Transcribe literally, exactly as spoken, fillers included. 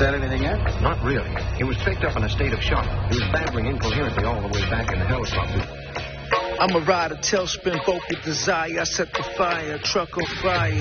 Said anything yet? Not really. He was picked up in a state of shock. He was babbling incoherently all the way back in the helicopter. I'm a rider, tailspin, vocal desire. I set the fire, truck on fire.